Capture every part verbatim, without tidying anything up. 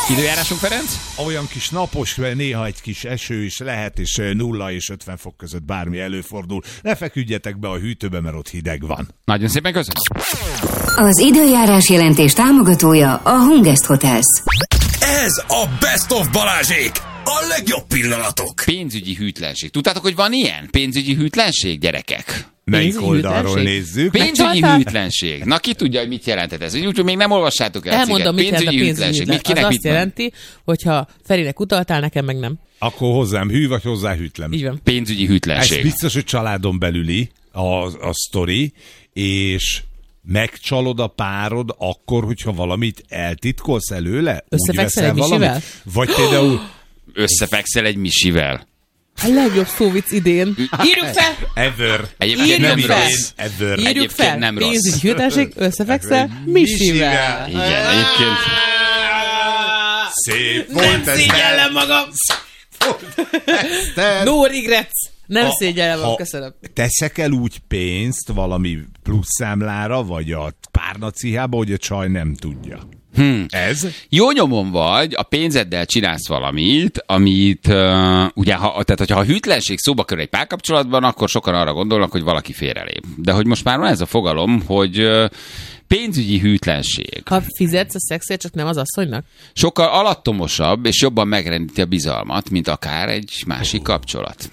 Időjárásunk, Ferenc? Olyan kis napos, néha egy kis eső is lehet, és nulla és ötven fok között bármi előfordul. Ne feküdjetek be a hűtőbe, mert ott hideg van. Nagyon szépen köszönöm. Az időjárás jelentés támogatója a Hungest Hotels. Ez a Best of Balázsék! A legjobb pillanatok! Pénzügyi hűtlenség. Tudtátok, hogy van ilyen? Pénzügyi hűtlenség, gyerekek? Melyik Pénzügyi oldalról hűtlenség? nézzük? Pénzügyi Megcsalták? hűtlenség. Na ki tudja, hogy mit jelentett ez? Úgyhogy még nem olvassátok el a Elmondom, mit cikket. jelent a pénzügyi Mit hűtlenség. kinek Az mit azt van? jelenti, hogyha Ferinek utaltál, nekem meg nem. Akkor hozzám hű, vagy hozzá hűtlem. Így van. Pénzügyi Ez hűtlenség. biztos, hogy családon belüli a, a sztori, és megcsalod a párod akkor, hogyha valamit eltitkolsz előle? Úgy Összefekszel veszel egy valamit? misivel? Vagy például... Összefekszel egy misivel. A legjobb szóvic idén. Írjuk fel! Ever. Egyébként Írjuk nem fel. rossz. Ever. Írjuk Egyébként fel! nem rossz. Pénzügyi hűtlenség, összefekszel misivel. Igen, egyébként... Szép volt ez. Szégyellem magam! Te- No regrets! Nem Ha- szégyellem magam, ha köszönöm. Teszek el úgy pénzt valami plusz számlára, vagy a párnacihába, hogy a csaj nem tudja. Hmm. Ez? Jó nyomon vagy, a pénzeddel csinálsz valamit, amit uh, ugye, ha, tehát hogyha a hűtlenség szóba kerül egy párkapcsolatban, akkor sokan arra gondolnak, hogy valaki félrelép. De hogy most már van ez a fogalom, hogy uh, pénzügyi hűtlenség. Ha fizetsz a szexért, csak nem az asszonynak? Sokkal alattomosabb és jobban megrendíti a bizalmat, mint akár egy másik kapcsolat.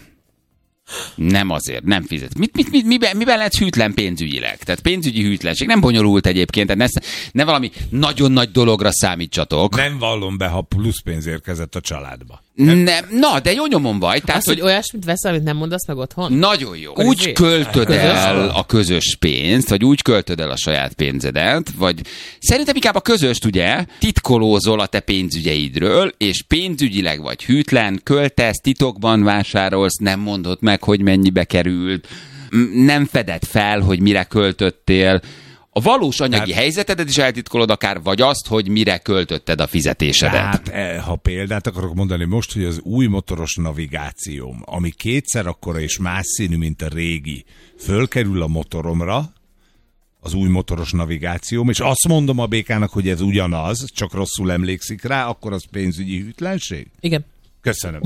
Nem azért, nem fizet. Mit, mit, mit, miben, miben lehet hűtlen pénzügyileg? Tehát pénzügyi hűtlenség nem bonyolult egyébként, tehát ne, ne valami nagyon nagy dologra számítsatok. Nem vallom be, ha plusz pénz érkezett a családba. Nem. Na, de jó nyomon vagy. Tehát, Az, hogy olyasmit veszel, amit nem mondasz meg otthon? nagyon jó. Akkor Úgy izé- költöd Közös? el a közös pénzt, vagy úgy költöd el a saját pénzedet, vagy szerintem inkább a közöst, ugye, titkolózol a te pénzügyeidről, és pénzügyileg vagy hűtlen, költesz, titokban vásárolsz, nem mondod meg, hogy mennyibe került, m- nem feded fel, hogy mire költöttél. A valós anyagi Tehát- helyzetedet is eltitkolod akár, vagy azt, hogy mire költötted a fizetésedet. Tehát, eh, ha példát akarok mondani most, hogy az új motoros navigációm, ami kétszer akkora és más színű, mint a régi, fölkerül a motoromra, az új motoros navigációm, és azt mondom a békának, hogy ez ugyanaz, csak rosszul emlékszik rá, akkor az pénzügyi hűtlenség? Igen. Köszönöm.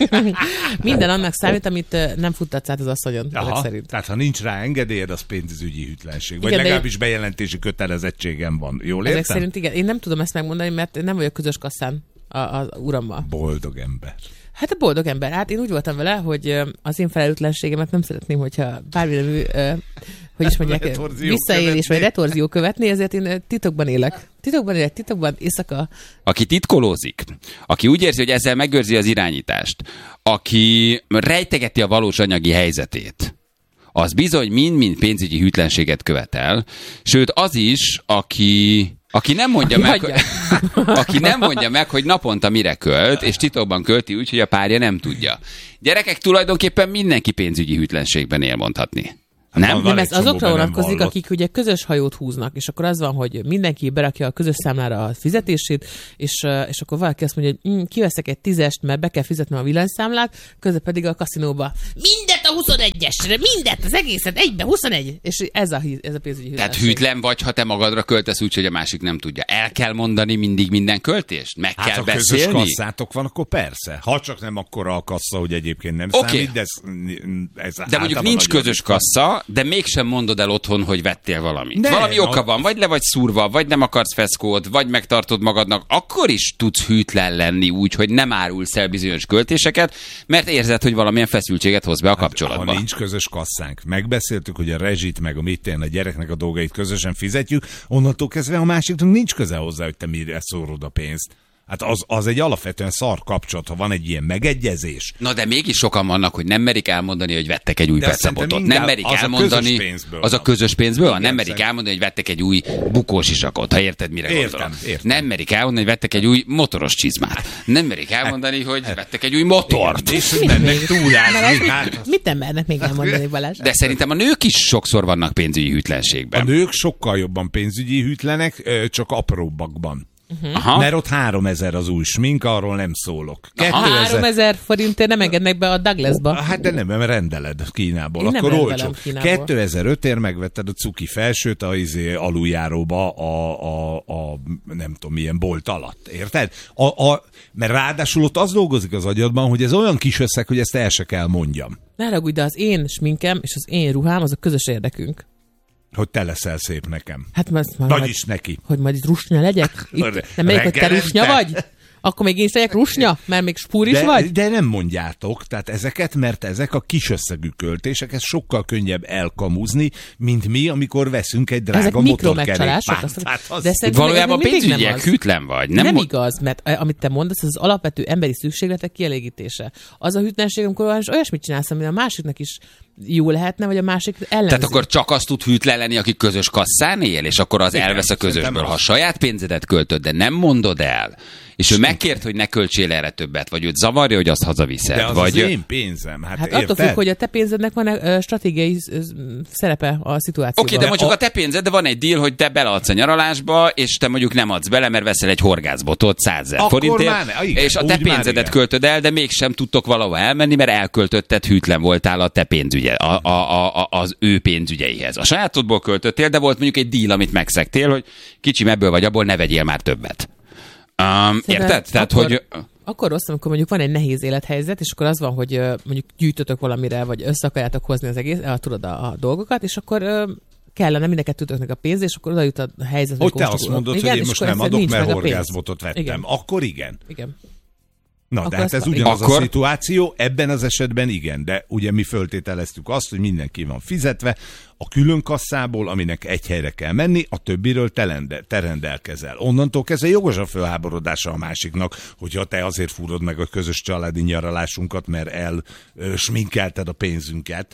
Minden annak számít, amit ö, nem futtatsz át az asszonyon, ezek Aha, szerint. tehát ha nincs rá engedélyed, az pénzügyi hűtlenség. Vagy Igen, de legalábbis bejelentési kötelezettségem van. Jól Ezek értem? szerint igen. Én nem tudom ezt megmondani, mert én nem vagyok közös kasszán az urammal. Boldog ember. Hát a boldog ember. Hát én úgy voltam vele, hogy ö, az én felelőtlenségemet nem szeretném, hogyha bármi nemű, ö, hogy is mondják, Retorzió visszaélés követni. vagy retorzió követni, ezért én ö, titokban élek. Titokban élek, titokban, éjszaka. Aki titkolózik, aki úgy érzi, hogy ezzel megőrzi az irányítást, aki rejtegeti a valós anyagi helyzetét, az bizony mind-mind pénzügyi hűtlenséget követel, sőt az is, aki... Aki nem mondja Aki meg, hagyja. aki nem mondja meg, hogy naponta mire költ, és titokban költi úgy, hogy a párja nem tudja. Gyerekek, tulajdonképpen mindenki pénzügyi hűtlenségben él mondhatni. Nem? van- Nem, egy ez csomó, azokra de nem vonatkozik, vallott. akik ugye közös hajót húznak, és akkor az van, hogy mindenki berakja a közös számlára a fizetését, és, ö, és akkor valaki azt mondja, hogy mm, kiveszek egy tízest, mert be kell fizetnem a villanyszámlát, közben pedig a kaszinóba mindet a huszonegyesre, mindet, az egészet egybe, huszonegy, és ez a, hí- ez a pénzügyi Tehát hűtlenség. hűtlen vagy, ha te magadra költesz úgy, hogy a másik nem tudja. El kell mondani mindig minden költést? Meg Hát, kell ha közös beszélni? kasszátok van, akkor persze. Ha csak nem akkora a kassa, hogy egyébként nem Oké. számít, de ez, ez De mondjuk általában nincs nagyon közös ritka. kassa, de mégsem mondod el otthon, hogy vettél valamit. Nem, Valami oka a- van, vagy le vagy szúrva, vagy nem akarsz feszkót, vagy megtartod magadnak, akkor is tudsz hűtlen lenni úgy, hogy nem árulsz el bizonyos költéseket, mert érzed, hogy valamilyen feszültséget hoz be a kapcsolatba. Ha nincs közös kasszánk, megbeszéltük, hogy a rezsit, meg a mit én, a gyereknek a dolgait közösen fizetjük, onnantól kezdve a másiknak nincs köze hozzá, hogy te mire szórod a pénzt. Hát az, az egy alapvetően szar kapcsolat, ha van egy ilyen megegyezés. Na de mégis sokan vannak, hogy nem merik elmondani, hogy vettek egy új De azt pecebotot. szerintem Nem inkább merik az a elmondani. közös pénzből Az a van. közös pénzből van? Igen, Nem merik szerintem. elmondani, hogy vettek egy új bukós isakot, ha érted, mire Értem, gondolok. értem. Nem merik elmondani, hogy vettek egy új motoros csizmát. Nem merik elmondani, hogy vettek egy új motort. És hogy mennek túrázni. Hát, Mit nem mernek még elmondani, Balázs? De szerintem a nők is sokszor vannak pénzügyi a hűtlenségben. nők sokkal jobban pénzügyi hűtlenek, ö, csak apróbbakban. Aha. Mert ott háromezer az új smink, arról nem szólok. háromezer forintért nem engednek be a Douglasba. Hát de nem, mert rendeled Kínából, Én akkor nem olcsó. rendelem Kínából. kétezer-ötért megvetted a cuki felsőt a izé, aluljáróba a, a, a nem tudom milyen bolt alatt, érted? A, a, mert ráadásul ott az dolgozik az agyadban, hogy ez olyan kis összeg, hogy ezt el se kell mondjam. Ne haragudj, de az én sminkem és az én ruhám az a közös érdekünk. Hogy te leszel szép nekem. Hát most már Vagyis neki. Hogy majd itt rusnya legyek? Itt, nem megyek, hogy te rusnya vagy? Akkor még én is legyek rusnya? Mert még spúr is de, vagy? De nem mondjátok, tehát ezeket, mert ezek a kis összegű költések, ez sokkal könnyebb elkamuzni, mint mi, amikor veszünk egy drága ezek motorkerékpárt. mikromeccsalások. Hát az... De szerintem Valójában ez még mindig pénzügyileg nem az. hűtlen vagy. Nem, Nem mo- igaz, mert eh, amit te mondasz, az az alapvető emberi szükségletek kielégítése. Az a hűtlenség, amikor olyasmit csinálsz, ami a másiknak is jó lehetne, vagy a másik ellenzi. Tehát akkor csak azt tud hűtlen lenni, aki közös kasszán él, és akkor az Igen, elvesz a közösből. szerintem Ha az. saját pénzedet költöd, de nem mondod el, és ő megkért, hogy ne költsél erre többet, vagy őt zavarja, hogy azt hazaviszed. De az vagy... az én pénzem, hát, Hát érted? attól függ, hogy a te pénzednek van ö, stratégiai ö, szerepe a szituációban. Oké, de mondjuk a te pénzed, de van egy deal, hogy te beleadsz a nyaralásba, és te mondjuk nem adsz bele, mert veszel egy horgászbotot százezer Akkor forintért, már ne, igen, és a úgy te már pénzedet igen. költöd el, de mégsem tudtok valahova elmenni, mert elköltötted, hűtlen voltál a te pénzügye, a, a, a, a, az ő pénzügyeihez. A sajátodból költöttél, de volt mondjuk egy deal, amit megszegtél, hogy kicsim ebből vagy abból, ne vegyél már többet. Um, érted? Tehát, akkor, hogy... Akkor rossz, amikor mondjuk van egy nehéz élethelyzet, és akkor az van, hogy ö, mondjuk gyűjtötök valamire, vagy össze akarjátok hozni az egész, a, tudod, a, a dolgokat, és akkor ö, kellene mind a kettőtöknek a pénz, és akkor oda jut a helyzet. Hogy te azt mondod, igen, hogy én és most akkor nem egyszer adok, nincs mert meg a pénz. horgászbotot vettem. Igen. Akkor igen. Igen. Na, Akkor de hát azt- ez ugyanaz Akkor- a szituáció, ebben az esetben igen, de ugye mi föltételeztük azt, hogy mindenki van fizetve a külön kasszából, aminek egy helyre kell menni, a többiről te, lende, te rendelkezel. Onnantól kezdve jogos a fölháborodása a másiknak, hogyha te azért fúrod meg a közös családi nyaralásunkat, mert elsminkelted a pénzünket.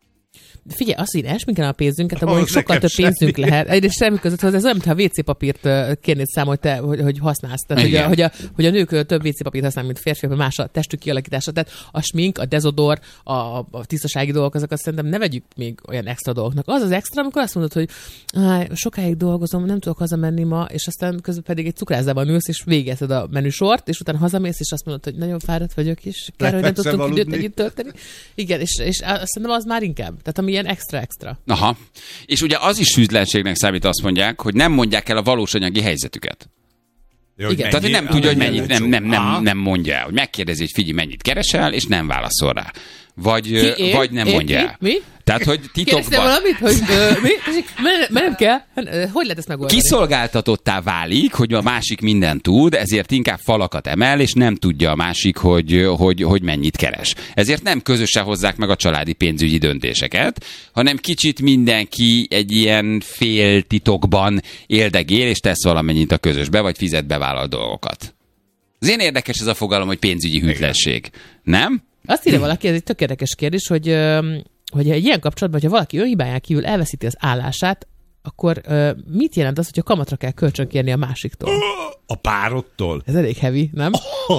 Figyelj, azt, hogy én elsminkelem a pénzünket, abban Ahhoz még sokkal nekem több pénzünk semmi. lehet. Egyrészt semmi között, ez olyan, mintha a vé cé papírt ö, kérnéd számol, hogy, te, hogy, hogy használsz. Tehát, hogy a, Igen. hogy, a, hogy a nők ö, több vé cé papírt használnak, mint férfiak, vagy más a testük kialakítása. Tehát a smink, a dezodor, a, a tisztasági dolgok, azokat szerintem ne vegyük még olyan extra dolgoknak. Az az extra, amikor azt mondod, hogy "Áj, sokáig dolgozom, nem tudok hazamenni ma, és aztán közben pedig egy cukrászában ülsz, és végezted a menüsort, és utána hazamész, és azt mondod, hogy nagyon fáradt vagyok, és kell, hogy nem Lefekszem tudtunk időt aludni. együtt tölteni. Igen, és, és azt szerintem az már inkább. Tehát ami ilyen extra-extra. Aha. És ugye az is hűtlenségnek számít, azt mondják, hogy nem mondják el a valós anyagi helyzetüket. Jó, Igen. Tehát, hogy nem tudja, hogy mennyit, nem, nem, nem, Aha. nem mondja el. Hogy megkérdezi, hogy figyelj, mennyit keresel, és nem válaszol rá. Vagy, Ki, ö, én? vagy nem Én? mondja Mi? el. Mi? Tehát, hogy Kérdeztem titokban valamit, hogy ö, mi? Mert nem kell. Hát, ö, Hogy lehet ezt megoldani? kiszolgáltatottá válik, hogy a másik mindent tud, ezért inkább falakat emel, és nem tudja a másik, hogy, hogy, hogy mennyit keres. Ezért nem közösen hozzák meg a családi pénzügyi döntéseket, hanem kicsit mindenki egy ilyen fél titokban éldegél, és tesz valamennyit a közösbe, vagy fizet bevállalt dolgokat. Az én érdekes ez a fogalom, hogy pénzügyi hűtlenség. Nem? Azt írja valaki, ez egy tök érdekes kérdés, hogy, ö, hogy egy ilyen kapcsolatban, hogyha valaki önhibáján kívül elveszíti az állását, akkor ö, mit jelent az, hogyha kamatra kell kölcsönkérni a másiktól? A párodtól? Ez elég heavy, nem?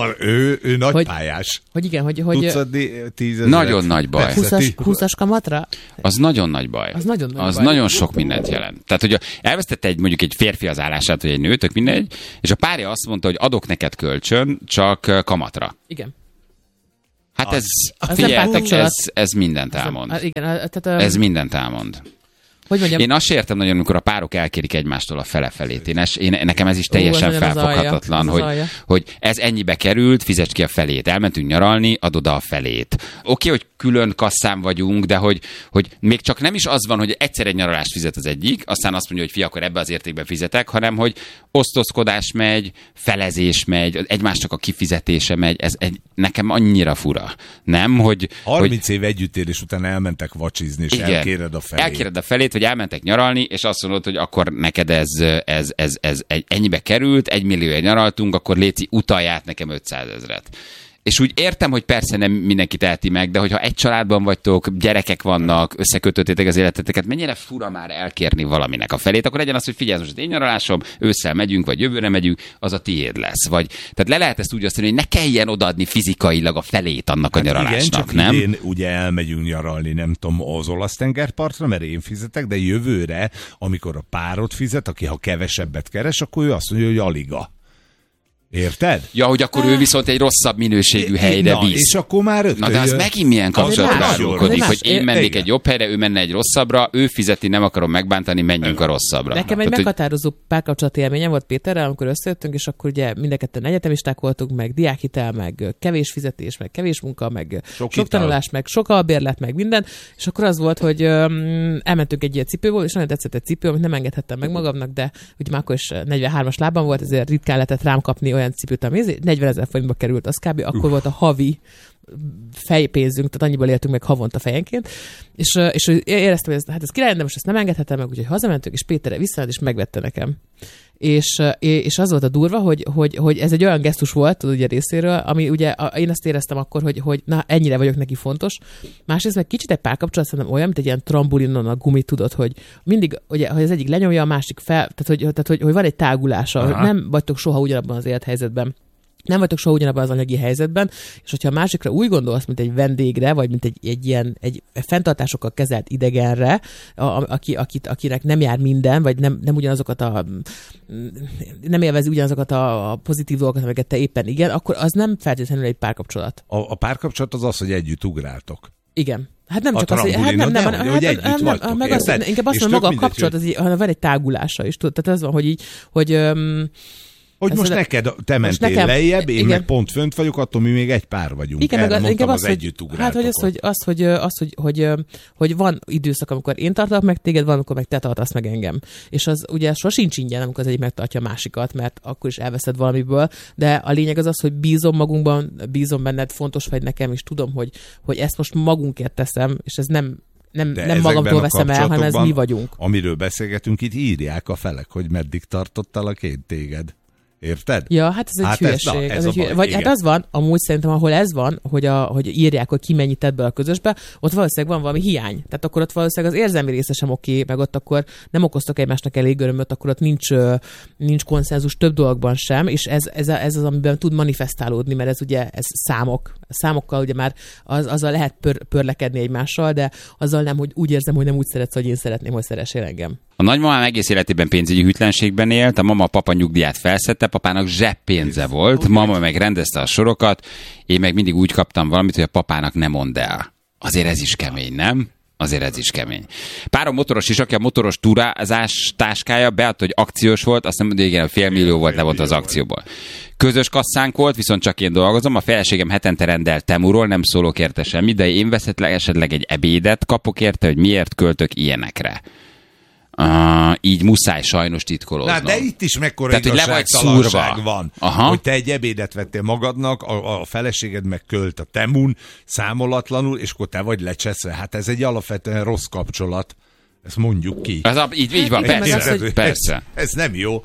Ő, ő nagy Hogy- pályás. Hogy igen, hogy, hogy Tudsz ö, adni tízezret? Nagyon nagy baj. Persze, húszas, ti- húszas kamatra? Az nagyon nagy baj. Az nagyon nagy az baj. nagyon sok mindent jelent. Tehát, hogy elvesztette egy, mondjuk egy férfi az állását, vagy egy nő, tök mindegy, és a párja azt mondta, hogy adok neked kölcsön, csak kamatra. Igen. Hát ez, az nem figyeljetek, párkapcsolat. ez, ez mindent Az, elmond. a, igen, a, tehát a, Ez mindent elmond. hogy mondjam, Én azt sem értem nagyon, amikor a párok elkérik egymástól a fele-felét. Én, es, én nekem ez is teljesen Ó, ez nagyon az alja. felfoghatatlan, Ez az hogy, alja. hogy ez ennyibe került, fizesd ki a felét. Elmentünk nyaralni, adod a felét. Oké, hogy külön kasszán vagyunk, de hogy, hogy még csak nem is az van, hogy egyszer egy nyaralást fizet az egyik, aztán azt mondja, hogy fi, akkor ebbe az értékben fizetek, hanem hogy osztozkodás megy, felezés megy, egymásnak a kifizetése megy. Ez egy, nekem annyira fura. Nem, hogy... harminc hogy év együttélés után elmentek vacsizni, és igen, elkéred a felét. Elkéred a felét, vagy elmentek nyaralni, és azt mondod, hogy akkor neked ez, ez, ez, ez egy, ennyibe került, egy millióért nyaraltunk, akkor léci utalját nekem ötszázezret. És úgy értem, hogy persze nem mindenki teheti meg, de hogyha egy családban vagytok, gyerekek vannak, összekötöttétek az életeteket, mennyire fura már elkérni valaminek a felét, akkor legyen az, hogy figyelj, most az én nyaralásom, ősszel megyünk, vagy jövőre megyünk, az a tiéd lesz. Vagy, tehát le lehet ezt úgy azt mondani, hogy ne kelljen odaadni fizikailag a felét annak a nyaralásnak, Igen, csak nem? idén ugye elmegyünk nyaralni, nem tudom, az olasz tengerpartra, mert én fizetek, de jövőre, amikor a párod fizet, aki ha kevesebbet keres, akkor ő azt mondja, hogy aliga. Érted? Ja, hogy akkor ő viszont egy rosszabb minőségű helyre Na, visz. és akkor már rögtön... Na de az megint milyen kapcsolatban más. árulkodik, Az hogy más. én mennék Igen. egy jobb helyre, ő menne egy rosszabbra, ő fizeti, nem akarom megbántani, menjünk a rosszabbra. Nekem egy Tehát, hogy- meghatározó párkapcsolati élményem volt Péterrel, amikor összejöttünk, és akkor ugye mind a ketten egyetemisták voltunk, meg diákhitel, meg kevés fizetés, meg kevés munka, meg sok, sok hitel. tanulás, meg sok albérlet, meg minden. És akkor az volt, hogy öm, elmentünk egy ilyen cipőból, és nagyon tetszett egy cipő, amit nem engedhettem meg magamnak, de ugye már akkor is negyvenhármas lábam volt, ezért ritkán lehetett rám kapni olyan cipőt, ami negyvenezer forintba került, az kb. Akkor Uf. volt a havi fejpénzünk, tehát annyiból éltünk meg havonta fejenként, és, és éreztem, hogy ez, hát ez király, de most ezt nem engedhetem meg, úgyhogy hazamentünk, és Péterre visszament, és megvette nekem. És, és az volt a durva, hogy, hogy, hogy ez egy olyan gesztus volt, tudod, ugye részéről, ami ugye, én azt éreztem akkor, hogy, hogy na, ennyire vagyok neki fontos. Másrészt meg kicsit egy párkapcsolat szerintem olyan, mint egy ilyen trambulinon a gumit, tudod, hogy mindig, ugye, hogy az egyik lenyomja, a másik fel, tehát hogy, tehát, hogy, hogy van egy tágulása, hogy nem vagytok soha ugyanabban az élethelyzetben. Nem vagytok soha ugyanabban az anyagi helyzetben, és hogyha a másikra úgy gondolsz, mint egy vendégre, vagy mint egy, egy ilyen egy fenntartásokkal kezelt idegenre, a, a, aki, akit, akinek nem jár minden, vagy nem, nem ugyanazokat a nem élvezi ugyanazokat a, a pozitív dolgokat, amiket te éppen igen, akkor az nem feltétlenül egy párkapcsolat. A, a párkapcsolat az az, hogy együtt ugráltok. Igen. Hát nem A csak az, hogy hát nem, nem, de, nem, hogy hát, együtt nem, vagytok, meg az, érted? inkább azt És mondom, maga a tök mindegy, kapcsolat, az így, hanem van egy tágulása is. Tudod? Tehát az van, hogy így, hogy öm, Hogy most le- neked, te mentél nekem- lejjebb, én igen. meg pont fönt vagyok, attól mi még egy pár vagyunk. igen, Erre meg az, mondtam inkább az az, hogy, együttugráltokot. hát, hogy az, hogy, az, hogy, az, hogy, hogy, hogy van időszak, amikor én tartalak meg téged, van, amikor meg te tartasz meg engem. És az ugye sosincs ingyen, amikor az egyik megtartja a másikat, mert akkor is elveszed valamiből, de a lényeg az az, hogy bízom magunkban, bízom benned, fontos vagy nekem, és tudom, hogy, hogy ezt most magunkért teszem, és ez nem Nem, De nem ezekben magamtól a veszem el, hanem ez mi vagyunk. Amiről beszélgetünk, itt írják a felek, hogy meddig tartottalak én téged. Érted? Ja, hát ez egy Hát ez- hülyeség. na, Ez ez a egy hülye... baj, Vagy igen. hát az van, amúgy szerintem, ahol ez van, hogy, a, hogy írják, hogy ki mennyit tett be a közösbe, ott valószínűleg van valami hiány. Tehát akkor ott valószínűleg az érzelmi része sem oké, meg ott akkor nem okoztak egymásnak elég örömöt, akkor ott nincs, ö, nincs konszenzus több dologban sem, és ez, ez, a, ez az, amiben tud manifestálódni, mert ez ugye ez számok. Számokkal ugye már az, azzal lehet pör, pörlekedni egymással, de azzal nem, hogy úgy érzem, hogy nem úgy szeretsz, hogy én szeretném, hogy szeressél engem. A nagymamám egész életében pénzügyi hűtlenségben élt, a mama papa nyugdíját felszedte, papának zseppénze volt, mama meg rendezte a sorokat, én meg mindig úgy kaptam valamit, hogy a papának ne mondd el. Azért ez is kemény, nem? Azért ez is kemény. Párom motoros is, aki a motoros túrázás táskája beadta, hogy akciós volt, azt mondja, hogy igen, fél millió volt levont az akcióból. Közös kasszánk volt, viszont csak én dolgozom, a feleségem hetente rendel Temuról, nem szólok érte semmit, de én veszek esetleg egy ebédet, kapok érte, hogy miért költök ilyenekre. Uh, így muszáj sajnos titkolóznom. Na, de itt is mekkora Tehát, hogy le vagy igazságtalanság szúrva. van, Aha. hogy te egy ebédet vettél magadnak, a, a feleséged meg költ a Temun számolatlanul, és akkor te vagy lecseszve. Hát ez egy alapvetően rossz kapcsolat. Ezt mondjuk ki. Az a, így, így van, igen, meg persze, az, hogy- persze. Ez, ez nem jó.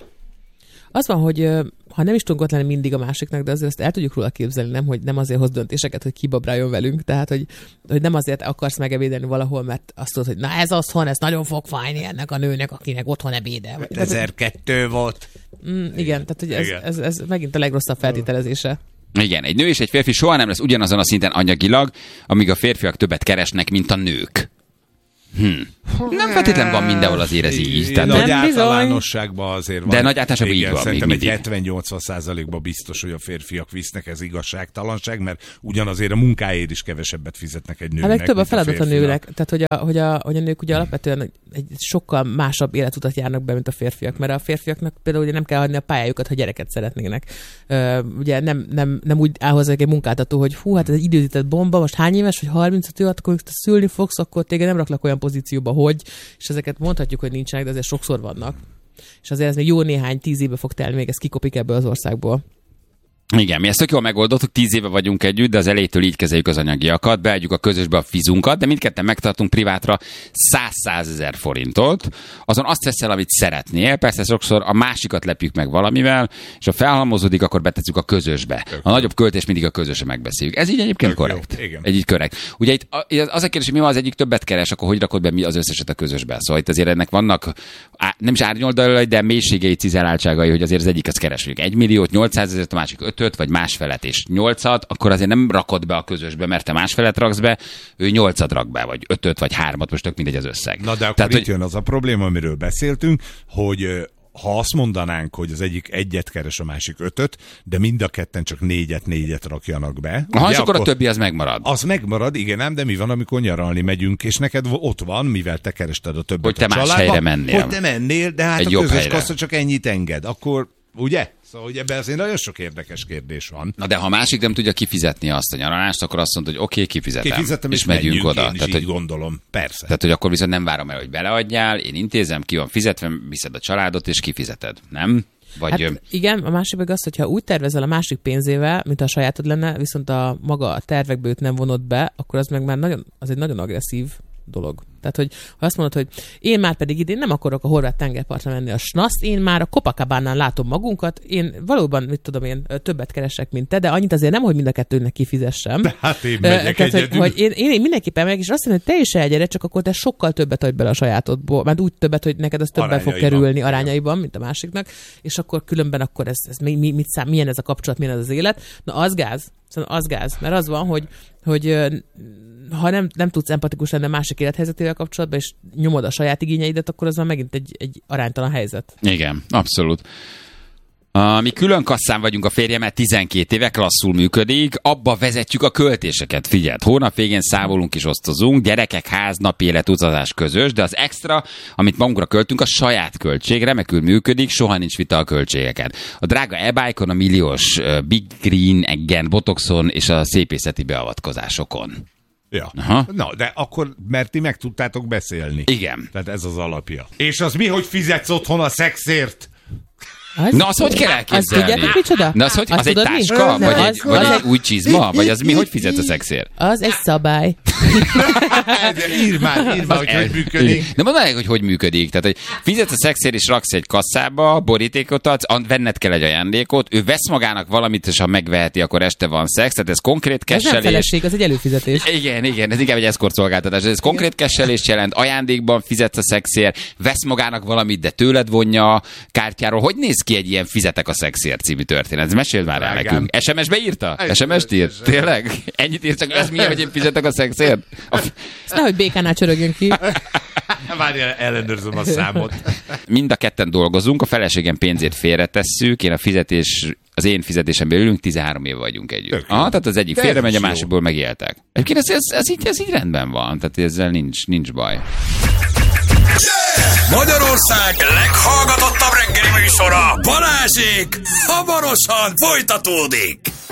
Az van, hogy ö, ha nem is tudunk ott lenni mindig a másiknak, de azért azt el tudjuk róla képzelni, nem, hogy nem azért hoz döntéseket, hogy kibabráljon velünk, tehát hogy, hogy nem azért akarsz megebédelni valahol, mert azt tudod, hogy na ez otthon, ez nagyon fog fájni ennek a nőnek, akinek otthon ebédel. Vagy- tehát, ezerkettő volt. mm, igen, tehát hogy ez, Igen. ez, ez megint a legrosszabb feltételezése. Igen, egy nő és egy férfi soha nem lesz ugyanazon a szinten anyagilag, amíg a férfiak többet keresnek, mint a nők. Hm. Nem feltétlenül van mindenhol azért ez így. Tehát, Nagy Nem általánosságban azért van. De nagy általánosságban Igen, így van, szerintem még egy mindig. hetven-nyolcvan százalékban biztos, hogy a férfiak visznek, ez igazságtalanság, mert ugyanazért a munkáért is kevesebbet fizetnek egy nőnek. Hát meg több a mint feladat a férfinak. nőnek, tehát hogy a, hogy, a, hogy a nők ugye alapvetően egy sokkal másabb életutat járnak be, mint a férfiak, mert a férfiaknak például ugye nem kell hagyni a pályájukat, ha gyereket szeretnének. Ö, ugye nem, nem, nem úgy áll hozzá egy munkáltató, hogy hú, hát ez egy időzített bomba, most hány éves, vagy harmincöt év, akkor te szülni fogsz, akkor téged nem raklak olyan pozícióba, hogy, és ezeket mondhatjuk, hogy nincsenek, de azért sokszor vannak. És azért ez még jó néhány tíz éve fog telni, még ez kikopik ebből az országból. Igen, mi ezt tök jól megoldottuk, tíz éve vagyunk együtt, de az elejétől így kezeljük az anyagiakat, beadjuk a közösbe a fizunkat, de mindketten megtartunk privátra száz-százezer forintot, azon azt veszel, amit szeretnél, persze sokszor a másikat lepjük meg valamivel, és ha felhalmozódik, akkor betesszük a közösbe. A nagyobb költés mindig a közösre megbeszéljük. Ez így egyébként Tök jó, korrekt. igen. Egy így korrekt. Ugye itt az a kérdés, hogy mi van az egyik többet keres, akkor hogy rakod be mi az összeset a közösbe? Szóval itt azért ennek vannak á, nem is árnyoldalai, de mélységei, cizelláltságai, hogy azért az egyik az keres, mondjuk egy milliót, nyolcszázezer, a másik ötöt, vagy másfelet és nyolcat, akkor azért nem rakod be a közösbe, mert te másfelet raksz be, ő nyolcat rak be, vagy ötöt, vagy hármat, most tök mindegy az összeg. Na de akkor Tehát, itt hogy jön az a probléma, amiről beszéltünk, hogy ö, ha azt mondanánk, hogy az egyik egyet keres, a másik ötöt, de mind a ketten csak négyet, négyet rakjanak be. Ha, ugye, és akkor a többi az megmarad. Az megmarad, igen ám, de mi van, amikor nyaralni megyünk, és neked ott van, mivel te kerested a többet Hogy te a más családba, helyre mennél. hogy te mennél, de hát Egy a jobb közös helyre. kassa csak ennyit enged. Akkor, ugye? Szóval hogy ebben azért nagyon sok érdekes kérdés van. Na de ha a másik nem tudja kifizetni azt a nyaralást, akkor azt mondod, hogy oké, okay, kifizetem. Kifizetem, és, és megyünk menjünk, oda. Én is Tehát, így hogy, gondolom, persze. tehát, hogy akkor viszont nem várom el, hogy beleadjál, én intézem, ki van fizetve, viszed a családot, és kifizeted. Nem? Vagy Hát ö, igen, a másik meg az, hogyha úgy tervezel a másik pénzével, mint a sajátod lenne, viszont a maga a tervekbe őt nem vonod be, akkor az meg már nagyon, az egy nagyon agresszív dolog. Tehát, hogy ha azt mondod, hogy én már pedig idén nem akarok a horvát tengerpartra menni a snasz, én már a Copacabánál látom magunkat, én valóban, mit tudom én, többet keresek, mint te, de annyit azért nem, hogy mind a kettőnek kifizessem. De hát én megyek Tehát, hogy, egyedül. hogy én, én, én mindenképpen meg, és azt mondom, hogy te is elgyere, csak akkor te sokkal többet adj bele a sajátodból, mert úgy többet, hogy neked az többen fog Arányaiban. kerülni arányaiban, mint a másiknak, és akkor különben akkor ez, ez mi, mi, mit szám, milyen ez a kapcsolat, milyen ez az élet. Na az gáz, szóval az gáz, mert az van, hogy, hogy ö, ha nem, nem tudsz empatikus lenni a másik élethelyzetével kapcsolatban, és nyomod a saját igényeidet, akkor az már megint egy, egy aránytalan helyzet. igen, abszolút. Uh, mi külön kasszán vagyunk a férjemet, tizenkét éve klasszul működik, abba vezetjük a költéseket, figyeld. Hónap végén számolunk és osztozunk, gyerekek, ház, napi élet, utazás közös, de az extra, amit magunkra költünk, a saját költség, remekül működik, soha nincs vita a költségeken. A drága e-bike-on, a milliós uh, Big Green, Eggen, Botoxon és a szépészeti beavatkozásokon. Ja. Aha. Na, de akkor, mert ti meg tudtátok beszélni. Igen. Tehát ez az alapja. És az mi, hogy fizetsz otthon a szexért? Az, Na, azt hogy kell elképzelni? Azt tudjátok micsoda? Na, az, hogy, Azt az egy tudod mi? táska? Nem, Vagy egy, az- vagy az egy egy- új csizma? Vagy az mi, hogy fizet a szexért? Az egy szabály. De írd már, írd már, hogy hogy működik. De mondd meg, hogy hogy működik. Tehát, hogy fizetsz a szexért és raksz egy kasszába, borítékot adsz, an- venned kell egy ajándékot, ő vesz magának valamit, és ha megveheti, akkor este van szex, tehát ez konkrét Ez nem kesselés. feleség, az egy előfizetés. Igen, igen, ez inkább egy eszkort szolgáltatás. Ez konkrét kesselést jelent, ajándékban fizetsz a szexért, vesz magának valamit, de tőled vonja a kártyáról. Hogy néz ki egy ilyen fizetek a szexért című történet? Ez meséld már el Drágám. nekünk. es em es-be írta? es em es-t írt? Tényleg? Ennyit írt, csak ez milyen, hogy én fizetek a szexért? A Ezt nehogy békánál csörögjön ki. Várjál, ellenőrzöm a számot. Mind a ketten dolgozunk, a feleségem pénzét félretesszük, én a fizetés, az én fizetésemben ülünk, tizenhárom éve vagyunk együtt. Tök jó. Aha, tehát az egyik De félre ez megy, a is jó. másikból megéltek. Egyébként ez, ez, ez, így, ez így rendben van, tehát ezzel nincs, nincs baj. Magyarország leghallgatottabb reggeli műsora, Balázsék hamarosan folytatódik.